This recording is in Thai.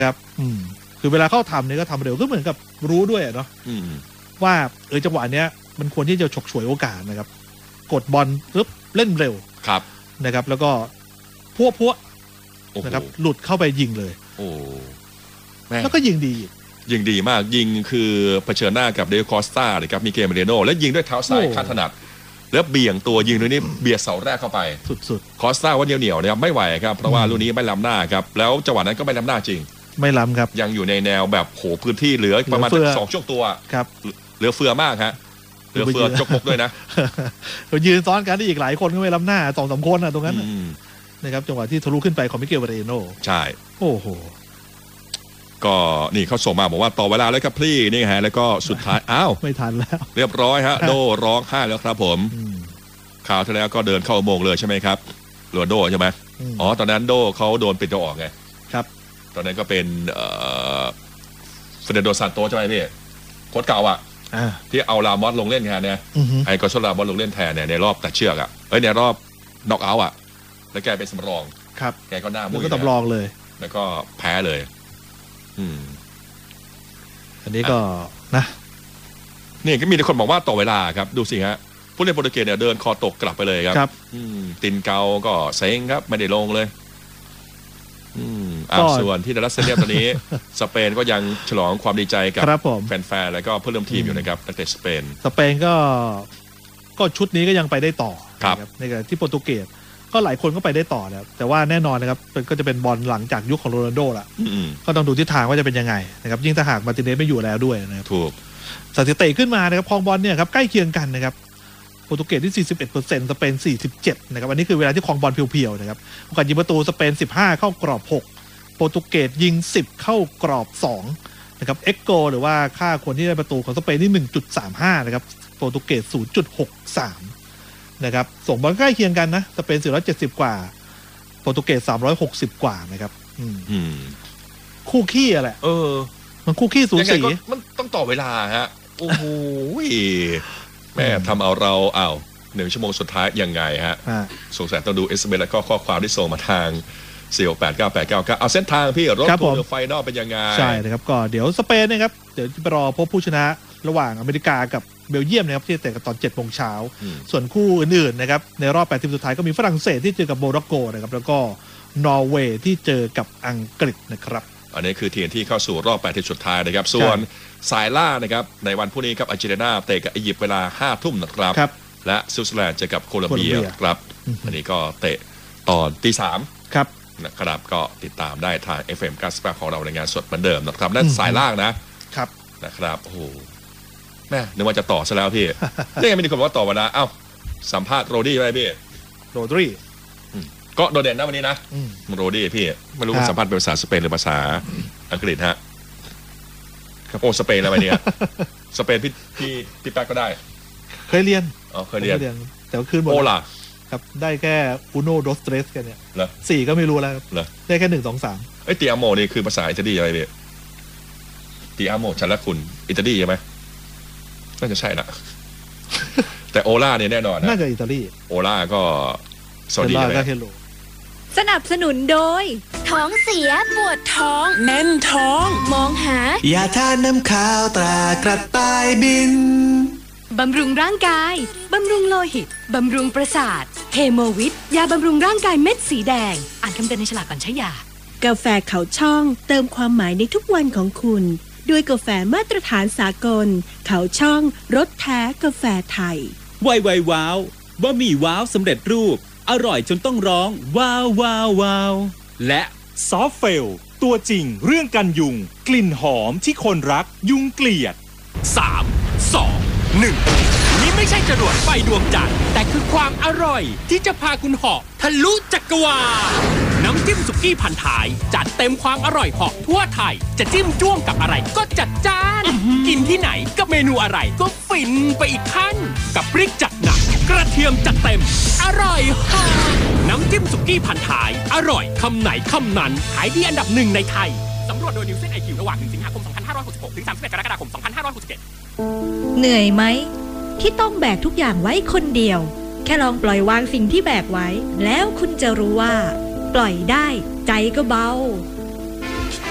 ครับคือเวลาเข้าทำเนี่ยก็ทำเร็วก็เหมือนกับรู้ด้วยเนาะว่าจังหวะเนี้ยมันควรที่จะฉกฉวยโอกาสนะครับกดบอลปึ๊บเล่นเร็วครับนะครับแล้วก็พัวนะครับหลุดเข้าไปยิงเลยโอ้แล้วก็ยิงดีมากยิงคือเผชิญหน้ากับเดลคอสตาเลยครับมีเกมเรโนและยิงด้วยเท้าซ้ายข้างถนัดแล้วเบี่ยงตัวยิงด้วยนี่เบียดเสาแรกเข้าไปสุดคอสตาว่าเหนียวเนี่ยไม่ไหวครับเพราะว่าลูกนี้ไม่ล้ำหน้าครับแล้วจังหวะนั้นก็ไม่ล้ำหน้าจริงไม่ล้ำครับยังอยู่ในแนวแบบโหพื้นที่เหลือประมาณ2 ช่วงตัวครับเหลือเฟือมากฮะเหลือเฟือจกมกด้วยนะยืนซ้อนกันได้อีกหลายคนก็ไม่ล้ำหน้า2-3 คนตรงนั้นนะครับจังหวะที่ทะลุขึ้นไปของมิเกล เรโนใช่โอ้โหก็นี่เขาส่งมาบอกว่าต่อเวลาแล้วครับพี่นี่ฮะแล้วก็สุดท้ายอ้าวไม่ทันแล้วเรียบร้อยฮะโดร้องไห้แล้วครับผมข่าวที่แล้วก็เดินเข้าอุโมงค์เลยใช่ไหมครับโรนัลโดใช่ไหมอ๋อตอนนั้นโดเขาโดนปิดตัวออกไงครับตอนนั้นก็เป็นเฟเดโดซานโตใช่ไหมพี่โค้ชเก่าอ่ะที่เอาลามอสลงเล่นแทนเนี่ยไอ้ก็ชลามอสลงเล่นแทนเนี่ยในรอบตัดเชือกอ่ะในรอบน็อกเอาท์อ่ะแล้วแกเป็นสำรองครับแกก็หน้ามุ้ยก็สำรองเลยแล้วก็แพ้เลยอันนี้ก็นะนี่ก็มีคนบอกว่าต่อเวลาครับดูสิฮะผู้เล่นโปรตุเกสเนี่ยเดินคอตกกลับไปเลยครับตินเกาก็เซ็งครับไม่ได้ลงเลยส่วนที่ดัลลัสเซเนียตอนนี้สเปนก็ยังฉลองความดีใจกับแฟนๆแล้วก็เพื่อนร่วมทีมอยู่นะครับนักเตะสเปนก็ชุดนี้ก็ยังไปได้ต่อในขณะที่โปรตุเกสก็หลายคนก็ไปได้ต่อนะครับแต่ว่าแน่นอนนะครับก็จะเป็นบอลหลังจากยุคของโรนัลโดละก็ต้องดูทิศทางว่าจะเป็นยังไงนะครับยิ่งถ้าหากมาร์ติเนสไม่อยู่แล้วด้วยนะครับถูกสถิติขึ้นมานะครับครองบอลเนี่ยครับใกล้เคียงกันนะครับโปรตุเกสที่ 41% สเปน 47 นะครับอันนี้คือเวลาที่ครองบอลเพียวๆนะครับโอกาสยิงประตูสเปน15เข้ากรอบ6โปรตุเกสยิง10เข้ากรอบ2นะครับเอ็กโกหรือว่าค่าคนที่ได้ประตูของสเปนนี่ 1.35 นะครับโปรตุเกส 0.63นะครับส่งบอลใกล้เคียงกันนะสเปน470กว่าโปรตุเกส360กว่านะครับคู่ขี้แหละมันคู่ขี้สูสีมันต้องต่อเวลาฮะโอ้โหแม่ทำเอาเรา1 ชั่วโมงสุดท้ายยังไงฮะสงสัยต้องดู SMS และข้อความที่ส่งมาทาง4689899เอาเส้นทางพี่รถทัวร์ไฟนอลเป็นยังไงใช่นะครับก็เดี๋ยวสเปนนะครับเดี๋ยวไปรอพบผู้ชนะระหว่างอเมริกากับเบลเยียมนะครับที่เตะกันตอน 7 โมงเช้าส่วนคู่อื่นๆนะครับในรอบ8 ทีมสุดท้ายก็มีฝรั่งเศสที่เจอกับโมร็อกโกนะครับแล้วก็นอร์เวย์ที่เจอกับอังกฤษนะครับอันนี้คือทีมที่เข้าสู่รอบ8 ทีมสุดท้ายนะครับส่วนสายล่านะครับในวันพรุ่งนี้ครับอาร์เจนตินาเตะกับอียิปต์เวลา 5 ทุ่มนะครับและสวิตเซอร์แลนด์เจอกับโคลอมเบียครับอันนี้ก็เตะตอน 3:00 ครับนะครับก็ติดตามได้ทาง FM 98ของเราในงานสดเหมือนเดิมนะครับนั่นสายล่างนะครับนะครับโอ้โหแม่นึกว่าจะต่อซะแล้วพี่นี่ยังไม่มีคนบอกว่าต่อวันนะสัมภาษณ์โรดี้ไหมพี่โรดี้ก็โดดเด่นนะวันนี้นะโรดี้พี่ไม่รู้สัมภาษณ์เป็นภาษาสเปนหรือภาษาอังกฤษฮะโอ้สเปนแล้ววันนี้สเปนพี่แป๊กก็ได้เคยเรียนเคยเรียนแต่คืนหมดโอล่ะครับได้แค่อูโนโดสเตรสกันเนี่ย4ก็ไม่รู้แล้วได้แค่1 2 3 ตีอาโมนี่คือภาษาอิตาลีอะไรพี่ตีอาโมชันละคุณอิตาลีใช่ไหมน่าจะใช่ละแต่โอล่าเนี่ยแน่นอนน่าจะอิตาลีโอล่าก็สวัสดีใช่ไหมสนับสนุนโดยท้องเสียปวดท้องแน่นท้องมองหายาทาน้ำข้าวตรากระต่ายบินบำรุงร่างกายบำรุงโลหิตบำรุงประสาทเฮโมวิทยาบำรุงร่างกายเม็ดสีแดงอ่านคำเตือนในฉลากก่อนใช้ยากาแฟเขาช่องเติมความหมายในทุกวันของคุณด้วยกาแฟมาตรฐานสากลเขาช่องรสแท้กาแฟไทยไวว้าวบะหมี่ว้าวสำเร็จรูปอร่อยจนต้องร้องว้าวว้าวว้าวและซอฟเฟลตัวจริงเรื่องกันยุงกลิ่นหอมที่คนรักยุงเกลียด 3 2 1นี่ไม่ใช่จรวดไฟดวงจันทร์แต่คือความอร่อยที่จะพาคุณเหาะทะลุจักรวาลน้ำจิ้มสุกี้พันท้ายจัดเต็มความอร่อยเหาะทั่วไทยจะจิ้มจ้วงกับอะไรก็จัดจ้านกินที่ไหนกับเมนูอะไรก็ฟินไปอีกขั้นกับพริกจัดหนักกระเทียมจัดเต็มอร่อยเหาะน้ำจิ้มสุกี้พันท้ายอร่อยคำไหนคำนั้นขายดีอันดับ1ในไทยสำรวจโดยนิวเซน IQ ระหว่าง1 สิงหาคม 2566 ถึง 31 กรกฎาคม 2567 เหนื่อยไหมที่ต้องแบกทุกอย่างไว้คนเดียวแค่ลองปล่อยวางสิ่งที่แบกไว้แล้วคุณจะรู้ว่าปล่อยได้ใจก็เบา